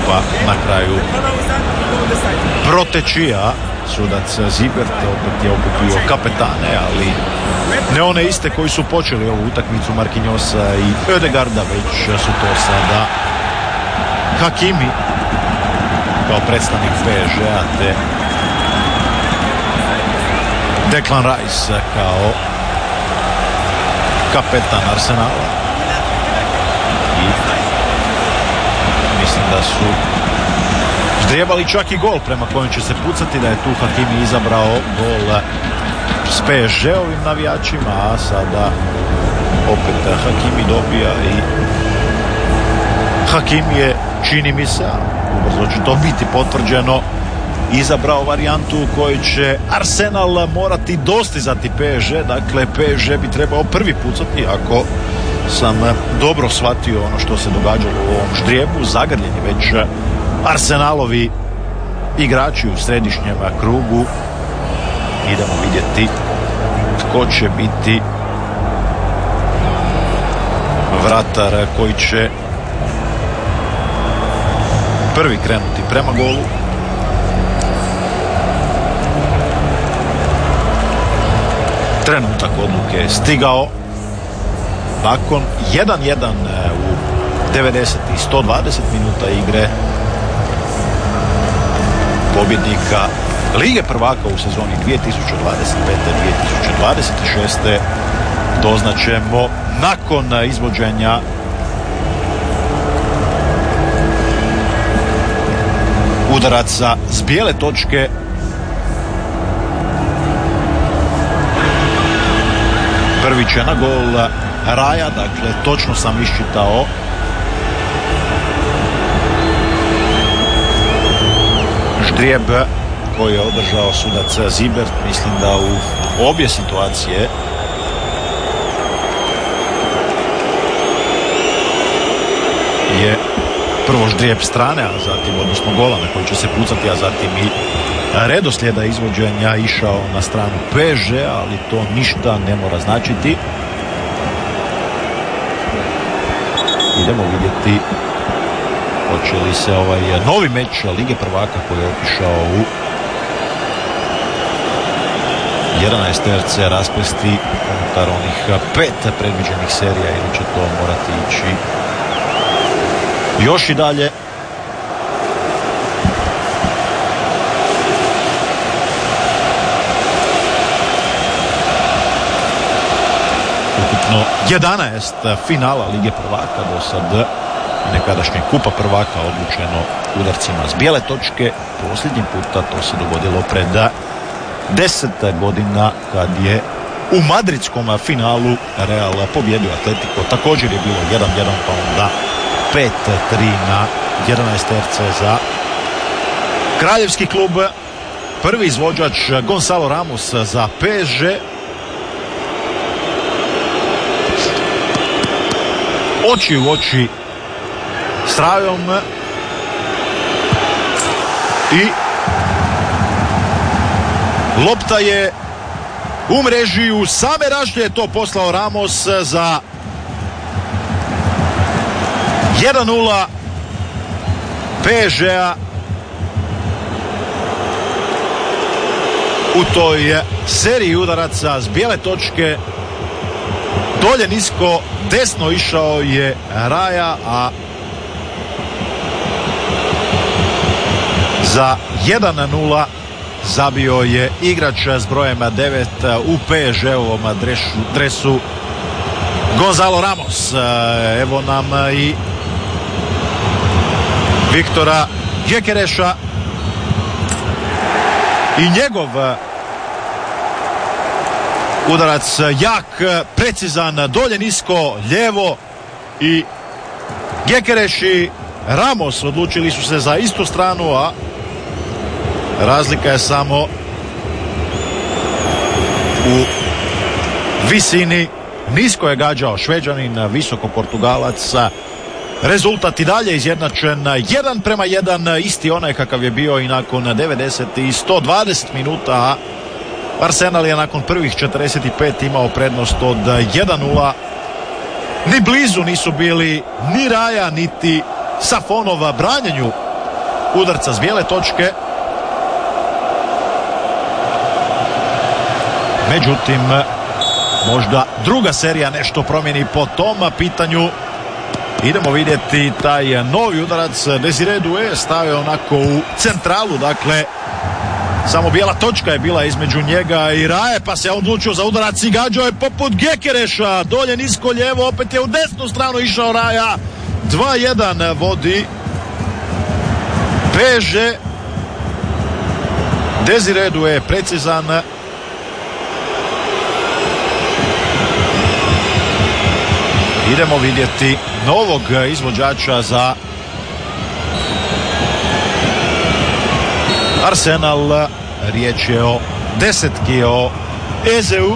pa na kraju proteči, a sudac Zibert opet je okupio kapetane, ali ne one iste koji su počeli ovu utakmicu, Marquinhosa i Ødegaarda, već su to sada Hakimi kao predstavnik PSG-a te Declan Rice kao kapetan Arsenala. I mislim da su ždrijebali čak i gol prema kojem će se pucati, da je tu Hakimi izabrao gol s PSG-ovim navijačima, a sada opet Hakimi dobija i Hakimi je, čini mi se, ubrzo će to biti potvrđeno, izabrao varijantu u kojoj će Arsenal morati dostizati PSG. Dakle, PSG bi trebao prvi pucati, ako sam dobro shvatio ono što se događalo u ovom ždrijebu. Zagrljeni već Arsenalovi igrači u središnjem krugu. Idemo vidjeti tko će biti vratar koji će prvi krenuti prema golu. Trenutak odluke je stigao nakon 1-1 u 90 i 120 minuta igre. Pobjednika Lige prvaka u sezoni 2025-2026 doznaćemo nakon izvođenja udaraca s bijele točke. Prvi će na gol Raja, dakle točno sam iščitao ždrijeb koji je održao sudac Zibert. Mislim da u obje situacije je prvo ždrijeb strane, a zatim, odnosno gola na koji će se pucati, a zatim i redoslijeda izvođenja išao na stranu PSG, ali to ništa ne mora značiti. Idemo vidjeti hoće li se ovaj novi meč Lige prvaka koji je otišao u 11 terce rasplesti unutar onih 5 predviđenih serija, ili će to morati ići još i dalje. Ukupno 11 finala Lige prvaka do sad nekadašnje Kupa prvaka odlučeno udarcima s bijele točke. Posljednji puta to se dogodilo pred 10 godina kad je u madridskom finalu Real pobjedio Atletico. Također je bilo 1-1, pa onda 5-3 na 11 terce za kraljevski klub. Prvi izvođač Gonzalo Ramos za PSG. Oči u oči s Rajom i lopta je u mreži, u same rašlje je to poslao Ramos za 1-0 PSG-a u toj seriji udaraca s bijele točke. Dolje nisko, desno išao je Raja, a za 1-0 zabio je igrač s brojem 9 u PSG-ovom dresu Gonzalo Ramos. Evo nam i Viktora Gyökereša i njegov udarac jak, precizan, dolje nisko, lijevo, i Gyökeres i Ramos odlučili su se za istu stranu, a razlika je samo u visini. Nisko je gađao Šveđanin, visoko Portugalac. Rezultat i dalje izjednačen 1-1, isti onaj kakav je bio i nakon 90 i 120 minuta. Arsenal je nakon prvih 45 imao prednost od 1-0. Ni blizu nisu bili ni Raja niti Safonova branjenju udarca s bijele točke. Međutim, možda druga serija nešto promijeni po tom pitanju. Idemo vidjeti taj novi udarac. Desire Doué stavio onako u centralu, dakle samo bijela točka je bila između njega i Raje, pa se odlučio za udarac i gađao je poput Gekereša, dolje nisko lijevo, opet je u desnu stranu išao Raja. 2-1 vodi PSG. Desire Doué precizan. Idemo vidjeti novog izvođača za Arsenal. Riječ je o desetki, o Ezeu.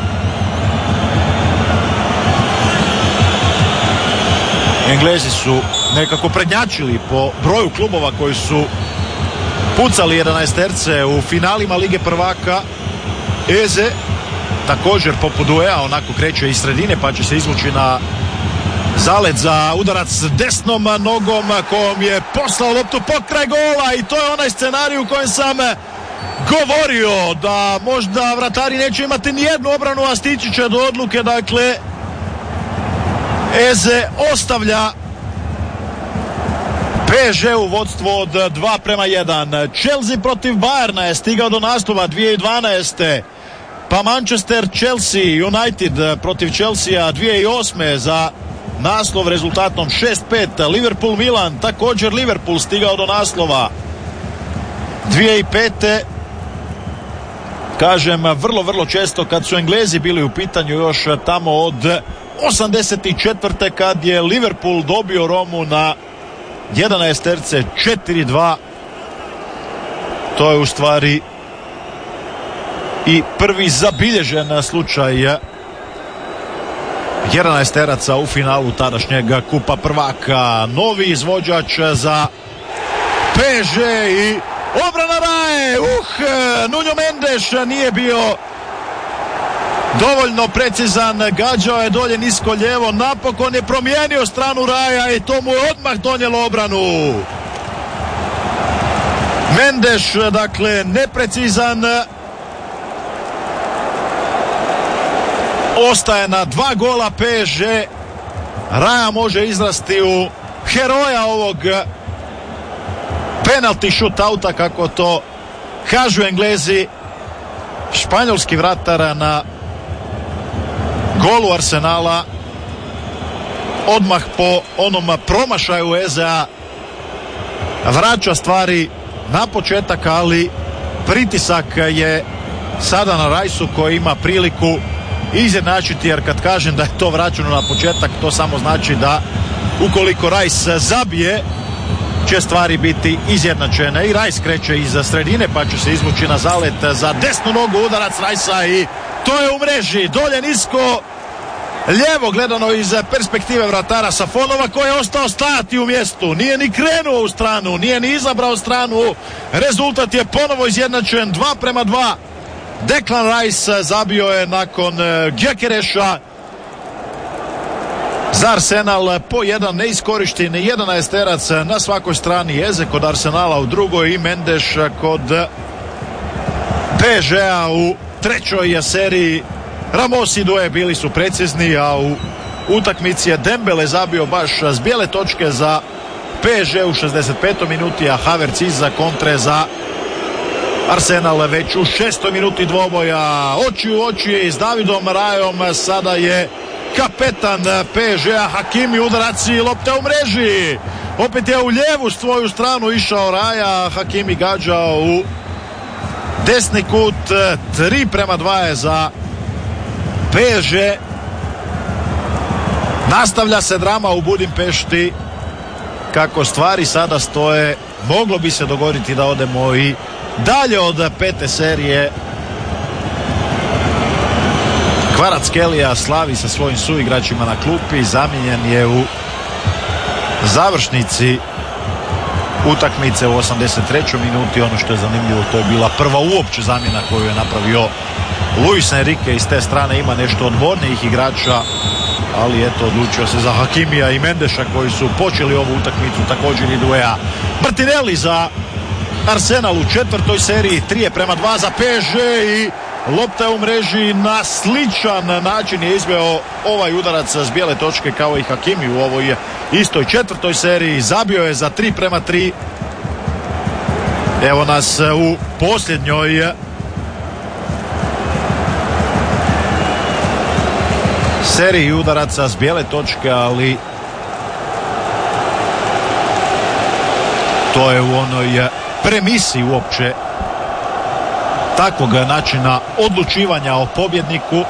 Englezi su nekako prednjačili po broju klubova koji su pucali 11-terce u finalima Lige prvaka. Eze također poput Douéa onako kreće iz sredine, pa će se izvući na zalet za udarac desnom nogom kojom je poslao loptu pokraj gola, i to je onaj scenarij u kojem sam govorio da možda vratari neće imati nijednu obranu, a stići će do odluke. Dakle, Eze ostavlja PSG u vodstvo od 2-1. Chelsea protiv Bayerna je stigao do naslova 2012. Pa Manchester Chelsea United protiv Chelsea 2008. za naslov rezultatom 6-5. Liverpool Milan, također Liverpool stigao do naslova 2005. Kažem, vrlo često kad su Englezi bili u pitanju, još tamo od 84. kad je Liverpool dobio Romu na 11-terce 4-2. To je u stvari i prvi zabilježen slučaj 11-teraca u finalu tadašnjeg Kupa prvaka. Novi izvođač za PSG i obrana Raje. Nuno Mendes nije bio dovoljno precizan, gađao je dolje nisko lijevo, napokon je promijenio stranu Raja i to mu je odmah donijelo obranu. Mendes, dakle, neprecizan, ostaje na 2 gola PSG. Raja može izrasti u heroja ovog penalty shootouta, kako to kažu Englezi. Španjolski vratar na golu Arsenala odmah po onom promašaju Ezea vraća stvari na početak, ali pritisak je sada na Rajsu koji ima priliku izjednačiti, jer kad kažem da je to vraćano na početak, to samo znači da ukoliko Rajs zabije će stvari biti izjednačene. I Rajs kreće iz sredine, pa će se izvući na zalet za desnu nogu, udarac Rajsa i to je u mreži, dolje nisko lijevo gledano iz perspektive vratara Safonova, koji je ostao stajati u mjestu, nije ni krenuo u stranu, nije ni izabrao stranu. Rezultat je ponovo izjednačen 2-2. Declan Rice zabio je nakon Gyökereša za Arsenal po jedan neiskorišten 11-terac na svakoj strani. Eze kod Arsenala u drugoj i Mendes kod PSG-a u trećoj seriji. Ramos i Doué bili su precizni, a u utakmici je Dembele zabio baš s bijele točke za PSG u 65. minuti, a Havertz iza kontre za Arsenal već u 6. minuti dvoboja. Oči u oči s Davidom Rajom sada je kapetan PSG-a Hakimi, udarac i lopta u mreži. Opet je u lijevu svoju stranu išao Raja, Hakimi gađao u desni kut. 3-2 je za PSG. Nastavlja se drama u Budimpešti. Kako stvari sada stoje, moglo bi se dogoditi da odemo i dalje od pete serije. Kvaratskhelia slavi sa svojim suigračima na klupi, zamijenjen je u završnici utakmice u 83. minuti. Ono što je zanimljivo, to je bila prva uopće zamjena koju je napravio Luis Enrique. Iz te strane ima nešto odbornijih igrača ali eto odlučio se za Hakimija i Mendeša koji su počeli ovu utakmicu, također i Duea. Martinelli za Arsenal u četvrtoj seriji, 3:2 za PSG i lopta je u mreži. Na sličan način je izveo ovaj udarac s bijele točke kao i Hakimi u ovoj istoj četvrtoj seriji. Zabio je za 3:3. Evo nas u posljednjoj seriji udaraca s bijele točke, ali to je u onoj premisi uopće takvog načina odlučivanja o pobjedniku.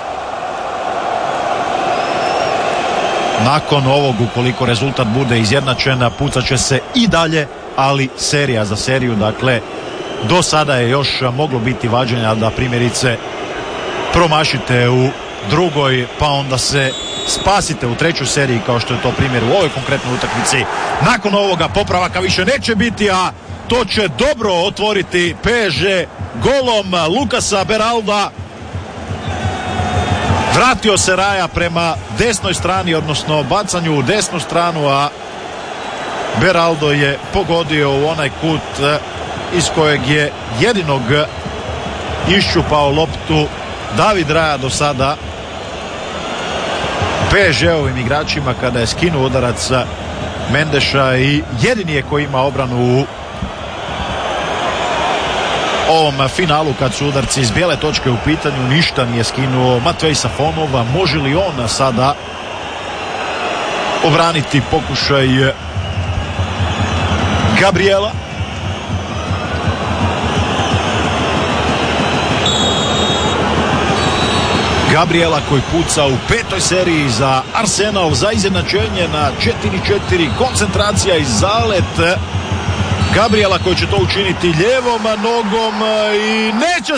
Nakon ovog, ukoliko rezultat bude izjednačen, pucat će se i dalje, ali serija za seriju. Dakle, do sada je još moglo biti vađenja da primjerice promašite u drugoj, pa onda se spasite u trećoj seriji, kao što je to primjer u ovoj konkretnoj utakmici. Nakon ovoga popravaka više neće biti, a to će dobro otvoriti PSG golom Lukasa Beralda. Vratio se Raja prema desnoj strani, odnosno bacanju u desnu stranu, a Beraldo je pogodio u onaj kut iz kojeg je jedinog iščupao loptu David Raja do sada PSG-ovim igračima kada je skinuo udarac Mendeša i jedini je koji ima obranu u ovom finalu kad su udarci iz bijele točke u pitanju. Ništa nije skinuo Matvej Safonov. Može li on sada obraniti pokušaj Gabriela? Gabriela koji puca u petoj seriji za Arsenal za izjednačenje na 4:4. Koncentracija i zalet Gabriela koji će to učiniti lijevom nogom i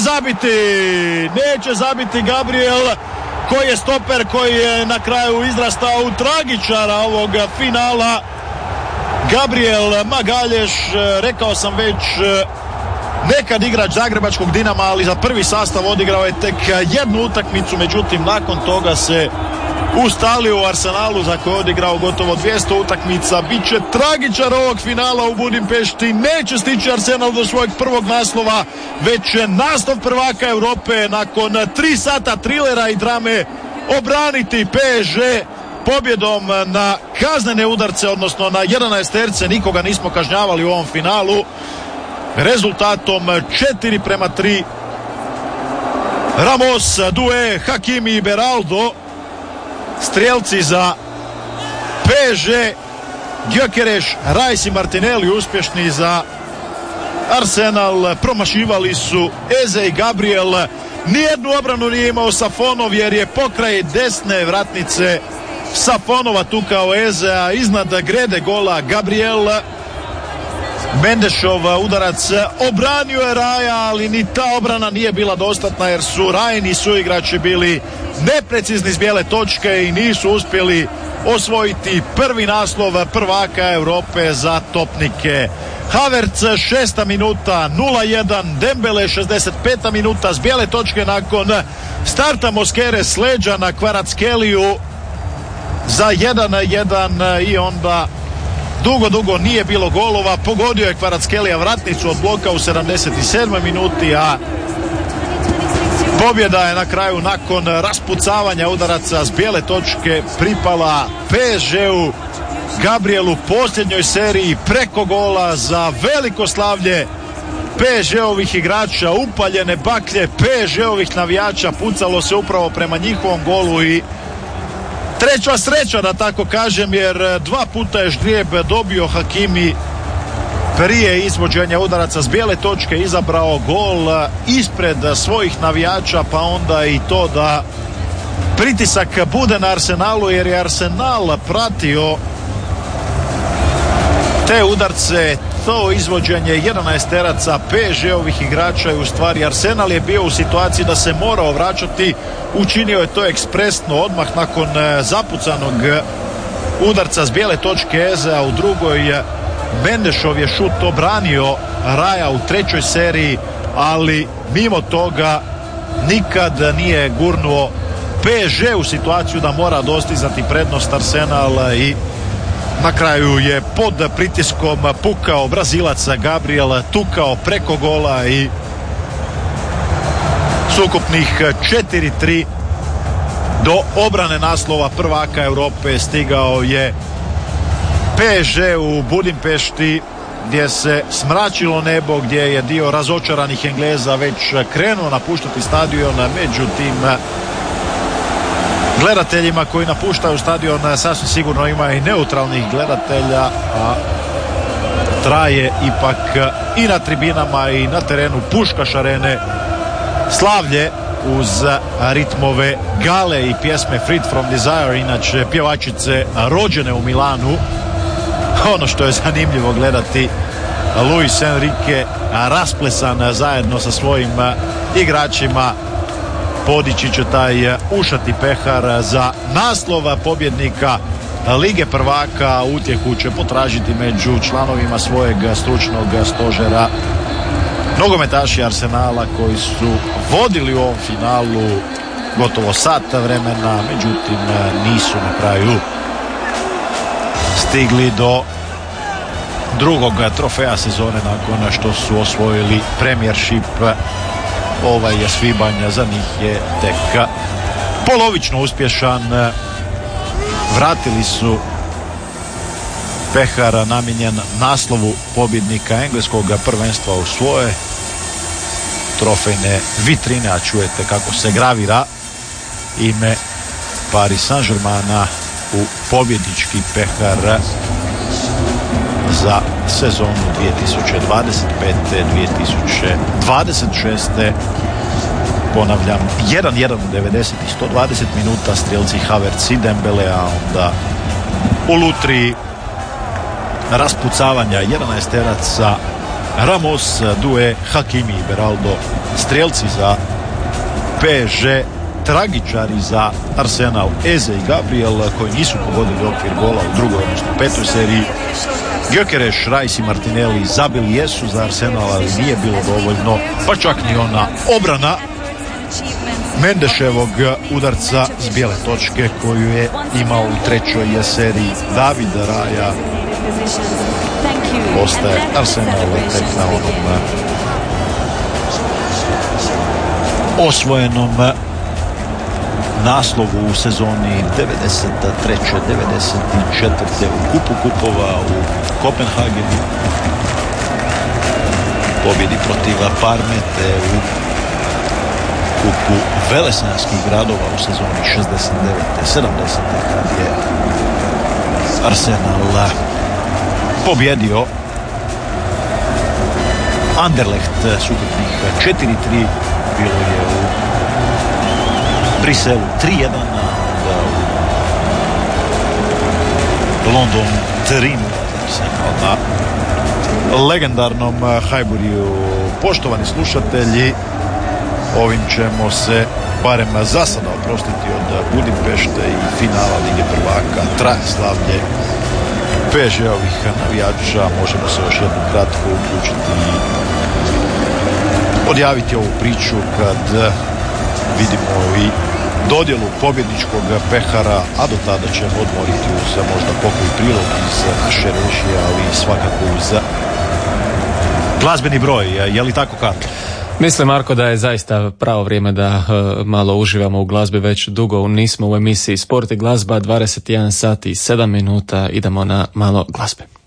neće zabiti Gabriel koji je stoper, koji je na kraju izrastao u tragičara ovog finala. Gabriel Magalješ, rekao sam već, nekad igrač zagrebačkog Dinama, ali za prvi sastav odigrao je tek jednu utakmicu, međutim nakon toga se ustalio u Arsenalu za koje je odigrao gotovo 200 utakmica. Biće tragičar ovog finala u Budimpešti. Neće stići Arsenal do svojeg prvog naslova, već naslov prvaka Europe nakon 3 sata trilera i drame obraniti PSG pobjedom na kaznene udarce, odnosno na 11 nikoga nismo kažnjavali u ovom finalu. Rezultatom 4:3. Ramos, Due, Hakimi i Beraldo strijelci za PSG, Gyökeres, Rice i Martinelli uspješni za Arsenal. Promašivali su Eze i Gabriel. Nijednu obranu nije imao Safonov jer je pokraj desne vratnice Safonova tukao Eze, a iznad grede gola Gabriel. Mendešov udarac obranio je Raja, ali ni ta obrana nije bila dostatna jer su Rajini suigrači bili neprecizni s bijele točke i nisu uspjeli osvojiti prvi naslov prvaka Europe za topnike. Havertz 6. minuta 0:1, Dembele 65. minuta s bijele točke nakon starta Moskere s leđa na Kvaratskheliju za 1:1 i onda dugo nije bilo golova. Pogodio je Kvaratskhelija vratnicu od bloka u 77. minuti, a pobjeda je na kraju nakon raspucavanja udaraca s bijele točke pripala PSG-u. Gabrielu posljednjoj seriji preko gola za veliko slavlje PSG-ovih igrača, upaljene baklje PSG-ovih navijača, pucalo se upravo prema njihovom golu i treća sreća da tako kažem, jer 2 puta je ždrijeb dobio Hakimi prije izvođenja udaraca s bijele točke, izabrao gol ispred svojih navijača, pa onda i to da pritisak bude na Arsenalu jer je Arsenal pratio te udarce, to izvođenje 11 PSG-ovih igrača i u stvari Arsenal je bio u situaciji da se morao vraćati. Učinio je to ekspresno odmah nakon zapucanog udarca s bijele točke Ezea u drugoj. Mendešov je šut obranio Raja u trećoj seriji, ali mimo toga nikad nije gurnuo PSG u situaciju da mora dostizati prednost. Arsenal i na kraju je pod pritiskom pukao Brazilac Gabriel, tukao preko gola i s ukupnih 4-3 do obrane naslova prvaka Europe stigao je PSG u Budimpešti, gdje se smračilo nebo, gdje je dio razočaranih Engleza već krenuo napuštati stadion. Međutim, gledateljima koji napuštaju stadion sasvim sigurno ima i neutralnih gledatelja, a traje ipak i na tribinama i na terenu Puškaš arene slavlje uz ritmove Gale i pjesme Freed from Desire, inače pjevačice rođene u Milanu. Ono što je zanimljivo gledati, Luis Enrique rasplesan zajedno sa svojim igračima podići će taj ušati pehar za naslov pobjednika Lige prvaka. Utjehu će potražiti među članovima svojeg stručnog stožera nogometaši Arsenala koji su vodili u ovom finalu gotovo sat vremena, međutim nisu na kraju stigli do drugog trofeja sezone nakon što su osvojili Premiership. Ovaj svibanj za njih je tek polovično uspješan. Vratili su pehar namijenjen naslovu pobjednika engleskog prvenstva u svoje trofejne vitrine, a čujete kako se gravira ime Paris Saint-Germaina u pobjednički pehar za sezonu 2025-2026. Ponavljam, 1-1 u 90 i 120 minuta, strijelci Havertz i Dembele, a onda u lutriji raspucavanja 11-teraca Ramos, Due, Hakimi i Beraldo, strijelci za PSG, tragičari za Arsenal, Eze i Gabriel koji nisu pogodili okvir gola u drugoj, odnosno petoj seriji. Gyökeres, Rice i Martinelli zabili jesu za Arsenal, ali nije bilo dovoljno, pa čak ni ona obrana Mendeševog udarca s bijele točke koju je imao u trećoj seriji David Raja. Ostaje Arsenal tek na onom osvojenom naslovu u sezoni 93-94 u kupu kupova u Kopenhagenu, pobjedi protiv Parme, te u kupu velesenskih gradova u sezoni 69-70 kad je Arsenal pobjedio Anderlecht s ukupnih 4-3. Bilo je u Briselu 3-1, onda u Londonu 3-0 na legendarnom Highburyju. Poštovani slušatelji, ovim ćemo se barem za sada oprostiti od Budimpešte i finala Lige prvaka. Traje slavlje PSG-ovih navijača. Možemo se još jednom kratko uključiti i odjaviti ovu priču kad vidimo i dodjelu pobjedničkog pehara, a do tada ćemo odmoriti uz možda pokoji prilog iz naše režije, ali svakako uz glazbeni broj. Je li tako, Karlo? Mislim, Marko, da je zaista pravo vrijeme da malo uživamo u glazbi. Već dugo nismo u emisiji Sport i glazba. 21 sat i 7 minuta. Idemo na malo glazbe.